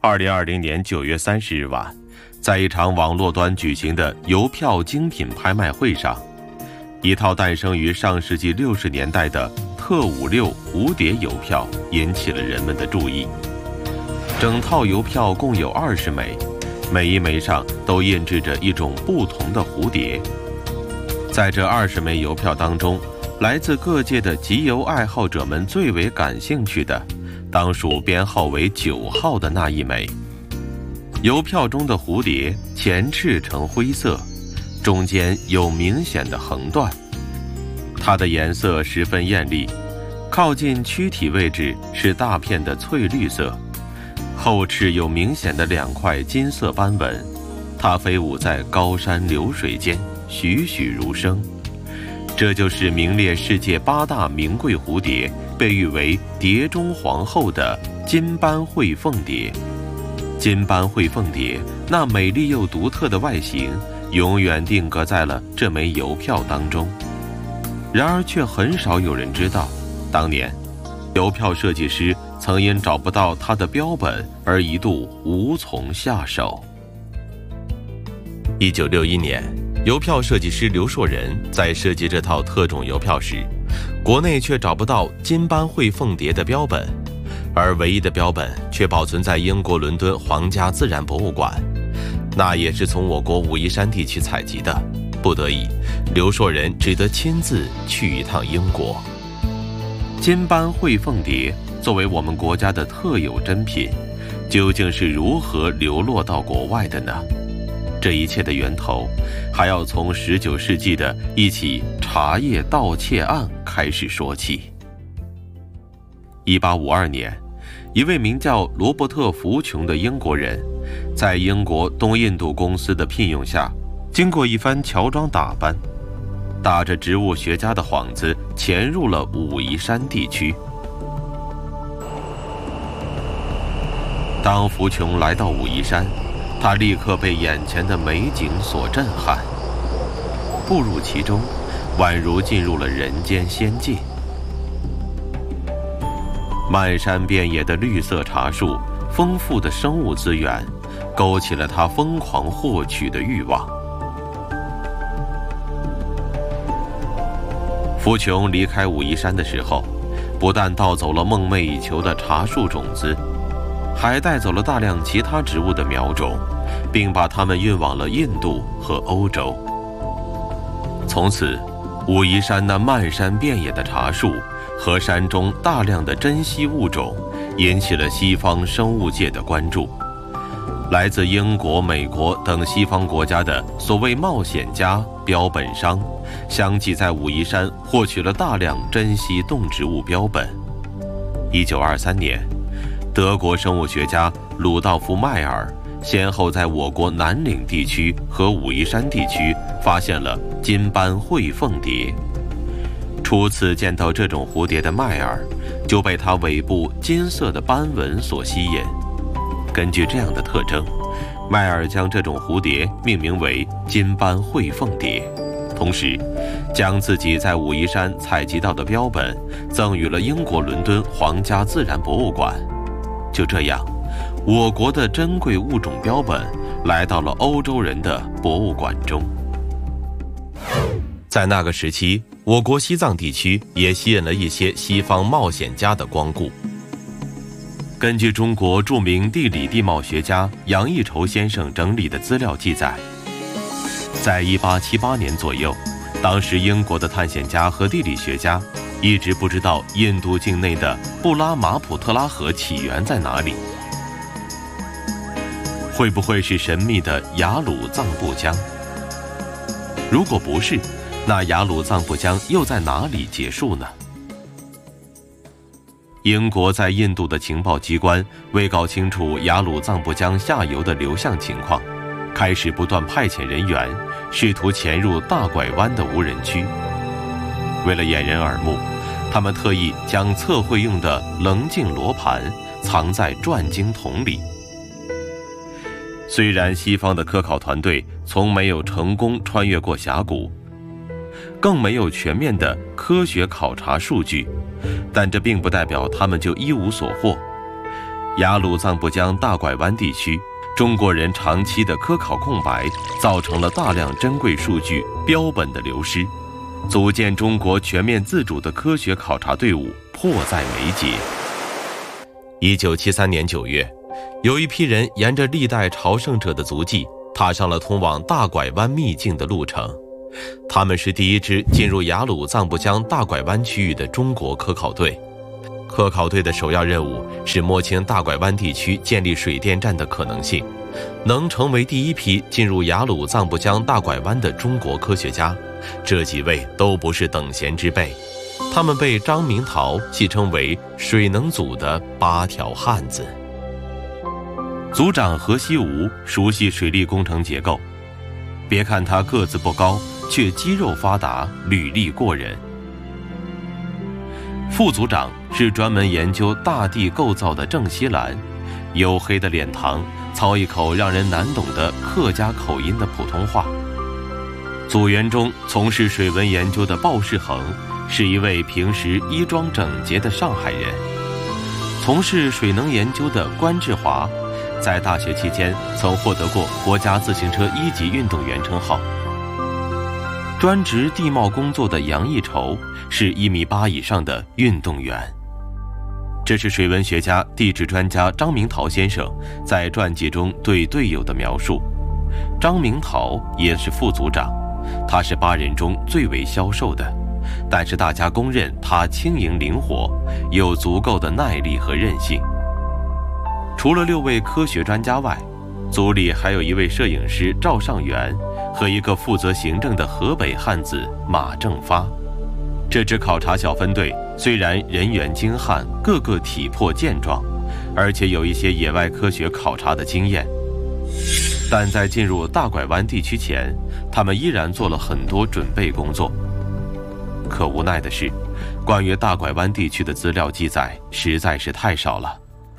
2020年9月30日晚，在一场网络端举行的邮票精品拍卖会上，一套诞生于上世纪60年代的特56蝴蝶邮票引起了人们的注意。整套邮票共有20枚，每一枚上都印制着一种不同的蝴蝶。在这20枚邮票当中，来自各界的集邮爱好者们最为感兴趣的，当属编号为9号的那一枚。邮票中的蝴蝶前翅呈灰色，中间有明显的横断，它的颜色十分艳丽，靠近躯体位置是大片的翠绿色，后翅有明显的2块金色斑纹，它飞舞在高山流水间，栩栩如生。这就是名列世界8大名贵蝴蝶，被誉为蝶中皇后的金斑喙凤蝶。金斑喙凤蝶那美丽又独特的外形，永远定格在了这枚邮票当中。然而却很少有人知道，当年邮票设计师曾因找不到它的标本而一度无从下手。1961年，邮票设计师刘硕仁在设计这套特种邮票时，国内却找不到金斑喙凤蝶的标本，而唯一的标本却保存在英国伦敦皇家自然博物馆，那也是从我国武夷山地区采集的。不得已，刘硕仁只得亲自去一趟英国。金斑喙凤蝶作为我们国家的特有珍品，究竟是如何流落到国外的呢？这一切的源头，还要从19世纪的一起茶叶盗窃案开始说起。1852年，一位名叫罗伯特·福琼的英国人，在英国东印度公司的聘用下，经过一番乔装打扮，打着植物学家的幌子，潜入了武夷山地区。当福琼来到武夷山，他立刻被眼前的美景所震撼，步入其中，宛如进入了人间仙境。漫山遍野的绿色茶树，丰富的生物资源，勾起了他疯狂获取的欲望。福琼离开武夷山的时候，不但盗走了梦寐以求的茶树种子，还带走了大量其他植物的苗种，并把它们运往了印度和欧洲。从此，武夷山那漫山遍野的茶树和山中大量的珍稀物种，引起了西方生物界的关注。来自英国、美国等西方国家的所谓冒险家、标本商，相继在武夷山获取了大量珍稀动植物标本。1923年，德国生物学家鲁道夫·迈尔先后在我国南岭地区和武夷山地区发现了金斑喙凤蝶。初次见到这种蝴蝶的迈尔，就被它尾部金色的斑纹所吸引。根据这样的特征，迈尔将这种蝴蝶命名为金斑喙凤蝶，同时将自己在武夷山采集到的标本赠予了英国伦敦皇家自然博物馆。就这样，我国的珍贵物种标本来到了欧洲人的博物馆中。在那个时期，我国西藏地区也吸引了一些西方冒险家的光顾。根据中国著名地理地貌学家杨义筹先生整理的资料记载，在1878年左右，当时英国的探险家和地理学家一直不知道印度境内的布拉马普特拉河起源在哪里。会不会是神秘的雅鲁藏布江？如果不是，那雅鲁藏布江又在哪里结束呢？英国在印度的情报机关为搞清楚雅鲁藏布江下游的流向情况，开始不断派遣人员，试图潜入大拐弯的无人区。为了掩人耳目，他们特意将测绘用的棱镜罗盘藏在转经筒里。虽然西方的科考团队从没有成功穿越过峡谷，更没有全面的科学考察数据，但这并不代表他们就一无所获。 雅鲁藏布江大拐弯地区，中国人长期的科考空白，造成了大量珍贵数据标本的流失，组建中国全面自主的科学考察队伍迫在眉睫。1973年9月，有一批人沿着历代朝圣者的足迹，踏上了通往大拐弯秘境的路程。他们是第一支进入雅鲁藏布江大拐弯区域的中国科考队。科考队的首要任务是摸清大拐弯地区建立水电站的可能性。能成为第一批进入雅鲁藏布江大拐弯的中国科学家，这几位都不是等闲之辈。他们被张明陶戏称为水能组的8条汉子。组长何西吴熟悉水利工程结构，别看他个子不高，却肌肉发达，履历过人。副组长是专门研究大地构造的郑锡兰，黝黑的脸庞，操一口让人难懂的客家口音的普通话。组员中从事水文研究的鲍世恒是一位平时衣装整洁的上海人。从事水能研究的关志华，在大学期间曾获得过国家自行车1级运动员称号。专职地貌工作的杨义筹是1.8米以上的运动员。这是水文学家、地质专家张明陶先生在传记中对队友的描述。张明陶也是副组长，他是8人中最为消瘦的，但是大家公认他轻盈灵活，有足够的耐力和韧性。除了6位科学专家外，组里还有1位摄影师赵尚元和一个负责行政的河北汉子马正发。这支考察小分队虽然人员精悍，个个体魄健壮，而且有一些野外科学考察的经验，但在进入大拐弯地区前，他们依然做了很多准备工作。可无奈的是，关于大拐弯地区的资料记载实在是太少了。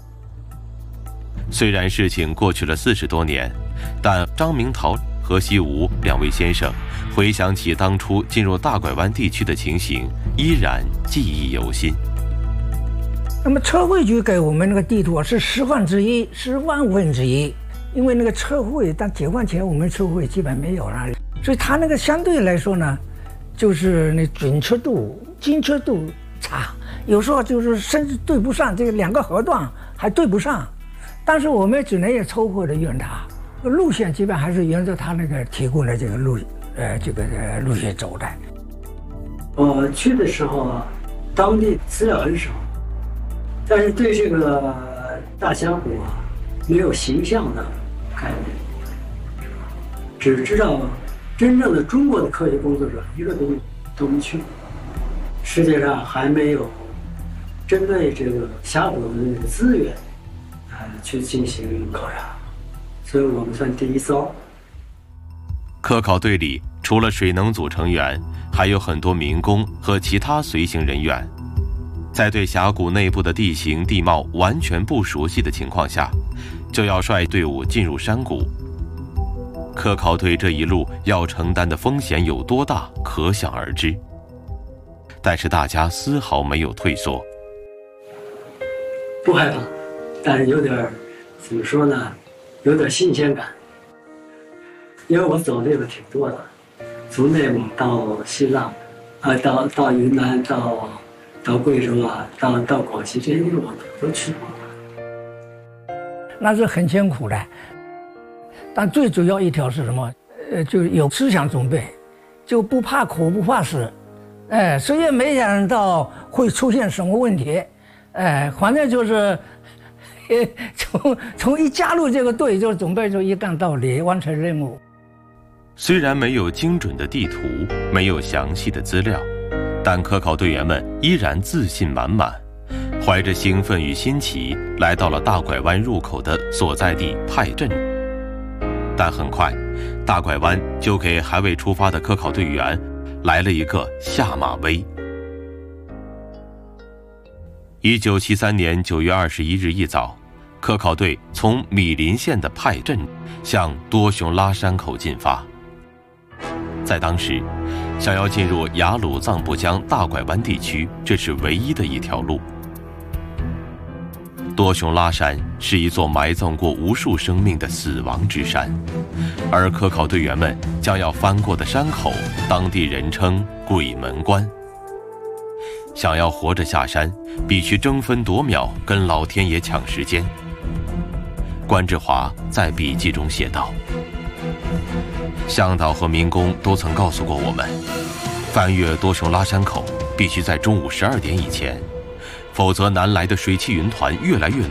虽然事情过去了40多年，但张明陶、何西吴2位先生回想起当初进入大拐弯地区的情形，依然记忆犹新。 那么测绘局给我们那个地图是10万之一，10万分之一，因为那个测绘，但解放前我们测绘基本没有了，所以它那个相对来说呢，就是那准确度、精确度差，有时候就是甚至对不上，这个2个河段还对不上。但是我们只能也凑合的用它，路线基本还是沿着它那个提供的这个路线走的。 我去的时候，当地资料很少，但是对这个大峡谷没有形象的概念，只知道真正的中国的科学工作者一个都没去过，世界上还没有针对这个峡谷的资源去进行考察，所以我们算第一艘。 科考队里除了水能组成员，还有很多民工和其他随行人员。在对峡谷内部的地形地貌完全不熟悉的情况下，就要率队伍进入山谷。科考队这一路要承担的风险有多大，可想而知。但是大家丝毫没有退缩， 不害怕，但是有点怎么说呢，有点新鲜感。因为我走的地方挺多的，从内蒙到西藏，到云南，到贵州到广西，这些地方我都去过。 那是很艰苦的，但最主要一条是什么？就有思想准备，就不怕苦不怕死。谁也没想到会出现什么问题。反正就是从一加入这个队就准备就一干到底，完成任务。 虽然没有精准的地图，没有详细的资料，但科考队员们依然自信满满，怀着兴奋与新奇来到了大拐弯入口的所在地派镇。但很快，大拐弯就给还未出发的科考队员来了一个下马威。1973年9月21日一早，科考队从米林县的派镇向多雄拉山口进发。在当时，想要进入雅鲁藏布江大拐弯地区，这是唯一的一条路。 多雄拉山是一座埋葬过无数生命的死亡之山，而科考队员们将要翻过的山口，当地人称鬼门关。想要活着下山，必须争分夺秒跟老天爷抢时间。关志华在笔记中写道：向导和民工都曾告诉过我们，翻越多雄拉山口必须在中午12点以前，否则南来的水汽云团越来越浓，